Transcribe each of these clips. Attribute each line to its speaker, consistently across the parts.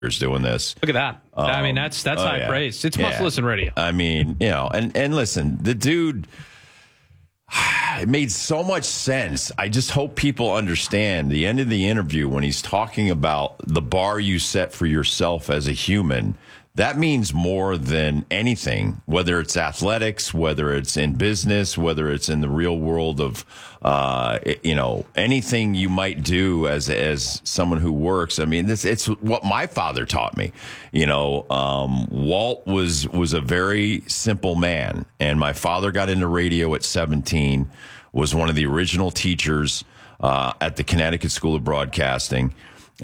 Speaker 1: doing this.
Speaker 2: Look at that. I mean, that's high praise. It's must-listen radio.
Speaker 1: I mean, and listen, the dude, it made so much sense. I just hope people understand the end of the interview when he's talking about the bar you set for yourself as a human. That means more than anything, whether it's athletics, whether it's in business, whether it's in the real world of, anything you might do as someone who works. I mean, it's what my father taught me. Walt was a very simple man, and my father got into radio at 17, was one of the original teachers at the Connecticut School of Broadcasting.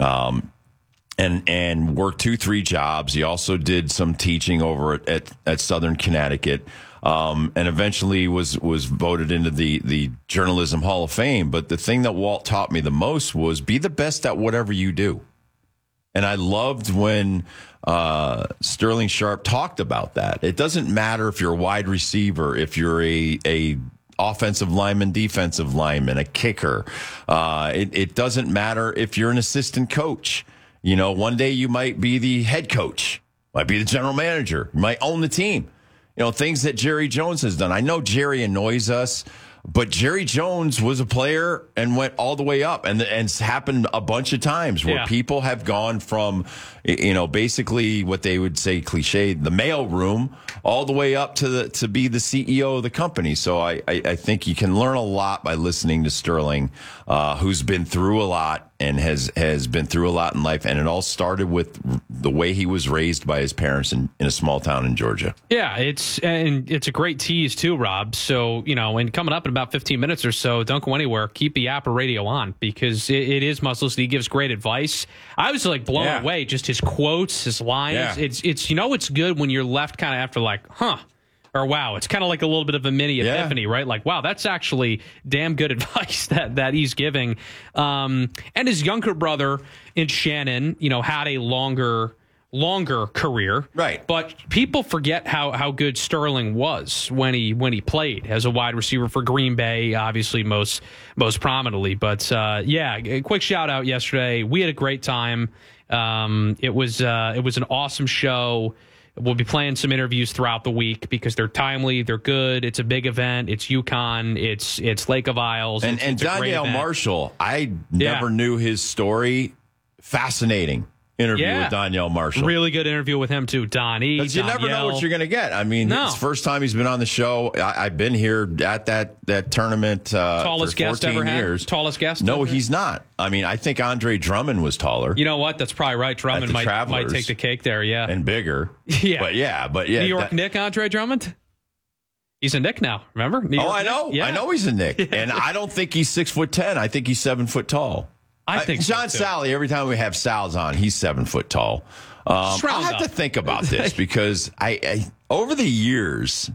Speaker 1: And worked 2-3 jobs. He also did some teaching over at Southern Connecticut, and eventually was voted into the Journalism Hall of Fame. But the thing that Walt taught me the most was be the best at whatever you do. And I loved when Sterling Sharpe talked about that. It doesn't matter if you're a wide receiver, if you're a offensive lineman, defensive lineman, a kicker. It doesn't matter if you're an assistant coach. One day you might be the head coach, might be the general manager, you might own the team. Things that Jerry Jones has done. I know Jerry annoys us, but Jerry Jones was a player and went all the way up. And it's happened a bunch of times where people have gone from, basically what they would say cliche, the mail room, all the way up to be the CEO of the company. So I think you can learn a lot by listening to Sterling, who's been through a lot and has been through a lot in life. And it all started with the way he was raised by his parents in a small town in Georgia. Yeah,
Speaker 2: it's a great tease too, Rob. So, and coming up in about 15 minutes or so, don't go anywhere. Keep the app or radio on because it is must listen. He gives great advice. I was blown away, just his quotes, his lines. Yeah. It's it's good when you're left kind of after huh. Or wow, it's kind of like a little bit of a mini epiphany, right? Like, wow, that's actually damn good advice that he's giving. And his younger brother in Shannon, had a longer career,
Speaker 1: right?
Speaker 2: But people forget how good Sterling was when he played as a wide receiver for Green Bay, obviously most prominently. But a quick shout out yesterday. We had a great time. It was an awesome show. We'll be playing some interviews throughout the week because they're timely, they're good. It's a big event. It's UConn. It's Lake of Isles.
Speaker 1: And Danielle Marshall, I never knew his story. Fascinating interview with Danielle Marshall.
Speaker 2: Really good interview with him too, Donnie.
Speaker 1: Because you never know what you're going to get. I mean, it's the first time he's been on the show. I've been here at that tournament
Speaker 2: tallest
Speaker 1: for 14
Speaker 2: guest ever
Speaker 1: years.
Speaker 2: Had? Tallest guest?
Speaker 1: No, he's not. I mean, I think Andre Drummond was taller.
Speaker 2: You know what? That's probably right. Drummond might take the cake there,
Speaker 1: and bigger. But
Speaker 2: New York Nick Andre Drummond? He's a Nick now, remember?
Speaker 1: I know. Yeah. I know he's a Nick. And I don't think he's 6'10". I think he's 7 foot tall.
Speaker 2: I think
Speaker 1: John Sally, every time we have Sal's on, he's 7 foot tall. I'll have to think about this because I over the years,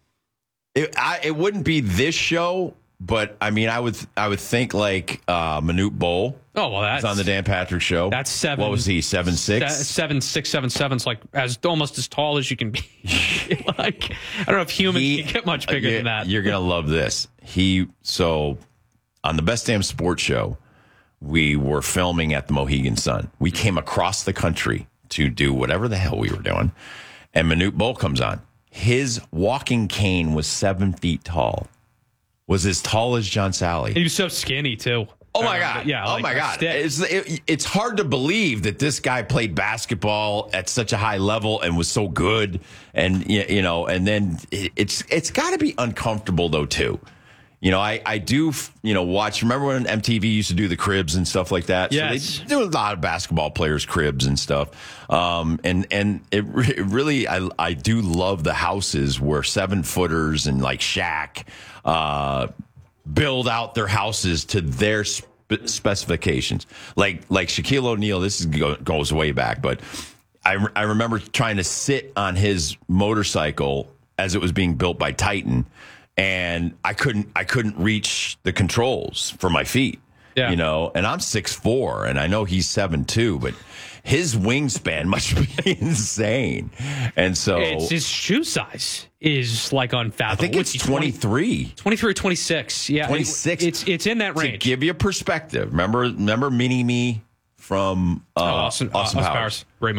Speaker 1: it wouldn't be this show, but I mean, I would think like Manute Bol.
Speaker 2: Oh well, that's
Speaker 1: on the Dan Patrick Show.
Speaker 2: That's 7.
Speaker 1: What was he? 7'6"?
Speaker 2: 7'6", 7'7". Like almost as tall as you can be. I don't know if humans can get much bigger than that.
Speaker 1: You're gonna love this. So on the Best Damn Sports Show, we were filming at the Mohegan Sun. We came across the country to do whatever the hell we were doing. And Manute Bol comes on. His walking cane was 7 feet tall. Was as tall as John Sally.
Speaker 2: He was so skinny, too.
Speaker 1: Oh, my God.
Speaker 2: Yeah.
Speaker 1: Oh, my God. It's hard to believe that this guy played basketball at such a high level and was so good. And, and then it's got to be uncomfortable, though, too. I do, watch. Remember when MTV used to do the cribs and stuff like that?
Speaker 2: Yes.
Speaker 1: So they do a lot of basketball players' cribs and stuff. And it really, I do love the houses where 7-footers and like Shaq build out their houses to their specifications. Like Shaquille O'Neal, this goes way back, but I remember trying to sit on his motorcycle as it was being built by Titan. And I couldn't reach the controls for my feet, and I'm 6'4", and I know he's 7'2", but his wingspan must be insane. And so
Speaker 2: it's his shoe size is like unfathomable.
Speaker 1: I think it's 23.
Speaker 2: 23 or 26. Yeah.
Speaker 1: 26.
Speaker 2: It's in that range.
Speaker 1: To give you a perspective, remember Mini-Me from Austin Powers.
Speaker 2: Great movie.